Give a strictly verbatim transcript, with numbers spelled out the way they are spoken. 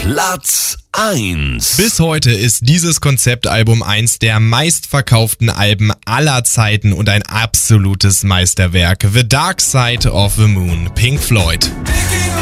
Platz eins. Bis heute ist dieses Konzeptalbum eins der meistverkauften Alben aller Zeiten und ein absolutes Meisterwerk. The Dark Side of the Moon, Pink Floyd. Picking